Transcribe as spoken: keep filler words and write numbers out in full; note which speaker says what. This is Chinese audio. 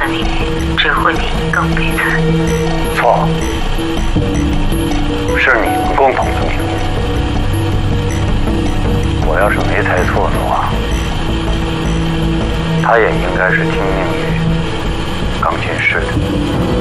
Speaker 1: 的命运只会比你更悲惨。
Speaker 2: 错，是你们共同的命运。我要是没猜错的话，他也应该是听命于钢琴师的。